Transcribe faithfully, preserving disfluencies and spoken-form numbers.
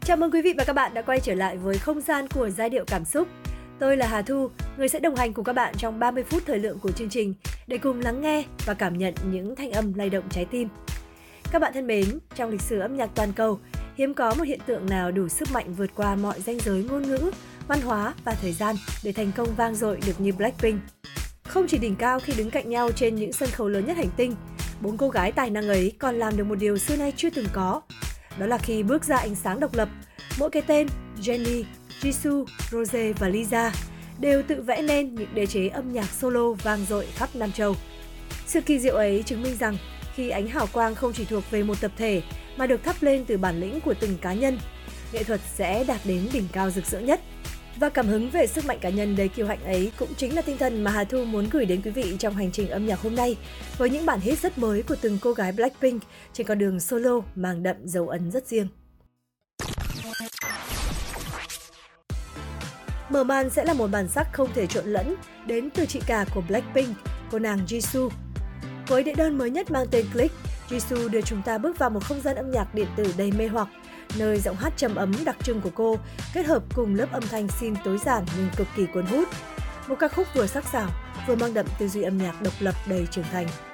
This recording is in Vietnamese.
Chào mừng quý vị và các bạn đã quay trở lại với không gian của giai điệu cảm xúc. Tôi là Hà Thu, người sẽ đồng hành cùng các bạn trong ba mươi phút thời lượng của chương trình để cùng lắng nghe và cảm nhận những thanh âm lay động trái tim. Các bạn thân mến, trong lịch sử âm nhạc toàn cầu, hiếm có một hiện tượng nào đủ sức mạnh vượt qua mọi ranh giới ngôn ngữ, văn hóa và thời gian để thành công vang dội được như Blackpink. Không chỉ đỉnh cao khi đứng cạnh nhau trên những sân khấu lớn nhất hành tinh, bốn cô gái tài năng ấy còn làm được một điều xưa nay chưa từng có. Đó là khi bước ra ánh sáng độc lập, mỗi cái tên Jennie, Jisoo, Rose và Lisa đều tự vẽ nên những đế chế âm nhạc solo vang dội khắp Nam Châu. Sự kỳ diệu ấy chứng minh rằng khi ánh hào quang không chỉ thuộc về một tập thể mà được thắp lên từ bản lĩnh của từng cá nhân, nghệ thuật sẽ đạt đến đỉnh cao rực rỡ nhất. Và cảm hứng về sức mạnh cá nhân đầy kiêu hãnh ấy cũng chính là tinh thần mà Hà Thu muốn gửi đến quý vị trong hành trình âm nhạc hôm nay với những bản hit rất mới của từng cô gái Blackpink trên con đường solo mang đậm dấu ấn rất riêng. Mở màn sẽ là một bản sắc không thể trộn lẫn đến từ chị cả của Blackpink, cô nàng Jisoo. Với đĩa đơn mới nhất mang tên Click, Jisoo đưa chúng ta bước vào một không gian âm nhạc điện tử đầy mê hoặc, nơi giọng hát trầm ấm đặc trưng của cô kết hợp cùng lớp âm thanh synth tối giản nhưng cực kỳ cuốn hút. Một ca khúc vừa sắc sảo, vừa mang đậm tư duy âm nhạc độc lập đầy trưởng thành.